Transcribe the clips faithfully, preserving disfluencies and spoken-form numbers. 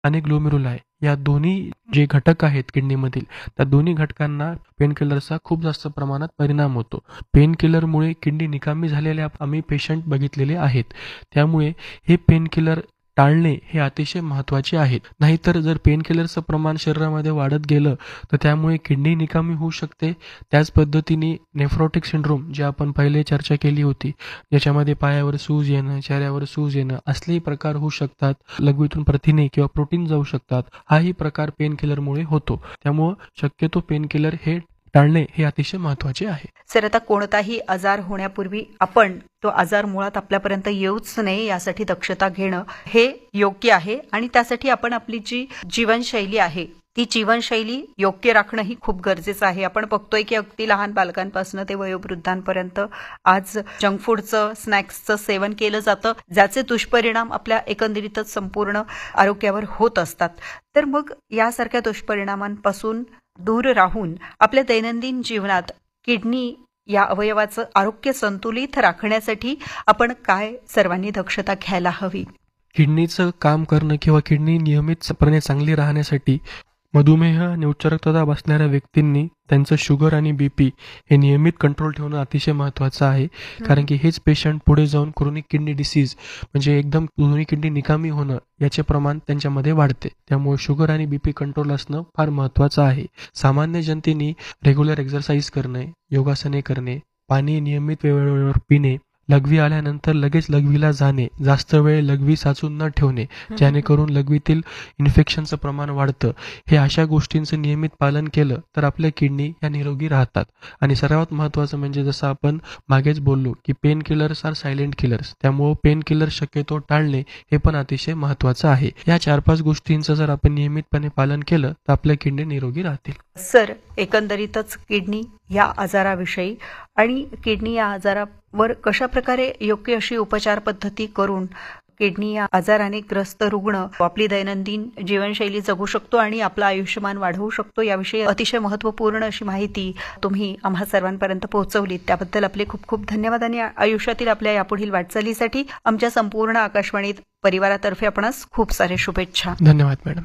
आणि ग्लोमेरुलाई या दोन्ही जे घटक आहेत किडनीमधील, त्या दोन्ही घटकांना पेनकिलरचा खूप जास्त प्रमाणात परिणाम होतो. पेनकिलरमुळे किडनी निकामी झालेले आम्ही पेशंट बघितलेले आहेत. त्यामुळे हे पेनकिलर टाळणे हे अतिशय महत्त्वाचे आहे. नाहीतर जर पेनकिलरचं प्रमाण शरीरामध्ये वाढत गेलं तर त्यामुळे किडनी निकामी होऊ शकते. त्याच पद्धतीने नेफ्रोटिक सिंड्रोम जे आपण पहिले चर्चा केली होती, ज्याच्यामध्ये पायावर सूज येणं, चेहऱ्यावर सूज येणं असलेही प्रकार होऊ शकतात. लघवीतून प्रथिने किंवा प्रोटीन जाऊ शकतात. हाही प्रकार पेनकिलरमुळे होतो. त्यामुळं शक्यतो पेनकिलर हे टाळणे हे अतिशय महत्त्वाचे आहे. सर, आता कोणताही आजार होण्यापूर्वी आपण तो आजार मुळात आपल्यापर्यंत येऊच नये यासाठी दक्षता घेणं हे योग्य आहे आणि त्यासाठी आपण आपली जी जीवनशैली आहे ती जीवनशैली योग्य राखणंही खूप गरजेचं आहे. आपण बघतोय की अगदी लहान बालकांपासून ते वयोवृद्धांपर्यंत आज जंक फूडचं, स्नॅक्सचं सेवन केलं जातं, ज्याचे दुष्परिणाम आपल्या एकंदरीतच संपूर्ण आरोग्यावर होत असतात. तर मग यासारख्या दुष्परिणामांपासून दूर राहून आपल्या दैनंदिन जीवनात किडनी या अवयवाचं आरोग्य संतुलित राखण्यासाठी आपण काय सर्वांनी दक्षता घ्यायला हवी? किडनीचं काम करणं किंवा किडनी नियमितपणे चांगली राहण्यासाठी मधुमेह आणि उच्च रक्तदाब असणाऱ्या व्यक्तींनी त्यांचं शुगर आणि बीपी हे नियमित कंट्रोल ठेवणं अतिशय महत्त्वाचं आहे. कारण की हेच पेशंट पुढे जाऊन क्रोनिक किडनी डिसीज म्हणजे एकदम दोन्ही किडनी निकामी होणं याचे प्रमाण त्यांच्यामध्ये वाढते. त्यामुळे शुगर आणि बीपी कंट्रोल असणं फार महत्त्वाचं आहे. सामान्य जनतेने रेग्युलर एक्सरसाइज करणे, योगासने करणे, पाणी नियमित वेळेवर पिणे, लघवी आल्यानंतर लगेच लघवीला जाणे, जास्त वेळ लघवी साचून न ठेवणे जेणेकरून लघवीतील इन्फेक्शनचं प्रमाण वाढतं. हे अशा गोष्टींचं नियमित पालन केलं तर आपल्या किडनी या निरोगी राहतात. आणि सर्वात महत्त्वाचं म्हणजे जसं आपण मागेच बोललो की pain killers R silent killers, त्यामुळं पेन किलर शक्यतो टाळणे हे पण अतिशय महत्त्वाचं आहे. या चार पाच गोष्टींचं जर आपण नियमितपणे पालन केलं तर आपल्या किडनी निरोगी राहतील. सर, एकंदरीतच किडनी या आजाराविषयी आणि किडनी या आजारावर कशा प्रकारे योग्य अशी उपचार पद्धती करून किडनी या आजाराने ग्रस्त रुग्ण आपली दैनंदिन जीवनशैली जगू शकतो आणि आपलं आयुष्यमान वाढवू शकतो याविषयी अतिशय महत्त्वपूर्ण अशी माहिती तुम्ही आम्हा सर्वांपर्यंत पोहोचवलीत. त्याबद्दल आपले खूप खूप धन्यवाद आणि आयुष्यातील आपल्या यापुढील वाटचालीसाठी आमच्या संपूर्ण आकाशवाणी परिवारातर्फे आपणास खूप सारे शुभेच्छा. धन्यवाद मॅडम.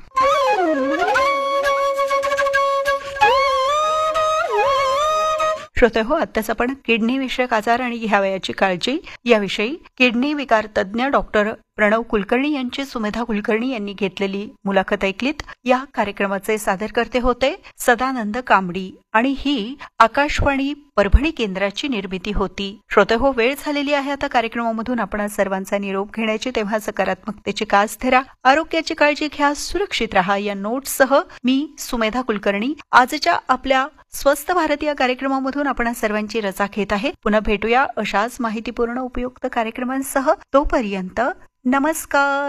श्रोते हो, आत्ताच आपण किडनी विषयक आजार आणि घ्यावयाची काळजी याविषयी किडनी विकार तज्ज्ञ डॉक्टर प्रणव कुलकर्णी यांची सुमेधा कुलकर्णी यांनी घेतलेली मुलाखत ऐकलीत. या कार्यक्रमाचे सादरकर्ते होते सदानंद कांबडी आणि ही आकाशवाणी परभणी केंद्राची निर्मिती होती. श्रोते हो, वेळ झालेली आहे आता कार्यक्रमामधून आपण सर्वांचा निरोप घेण्याची. तेव्हा सकारात्मकतेची कास धरा, आरोग्याची काळजी घ्या, सुरक्षित राहा या नोट्ससह मी सुमेधा कुलकर्णी आजच्या आपल्या स्वस्थ भारत या कार्यक्रमामधून आपण सर्वांची रजा घेत आहे. पुन्हा भेटूया अशाच माहितीपूर्ण उपयुक्त कार्यक्रमांसह. तोपर्यंत नमस्कार.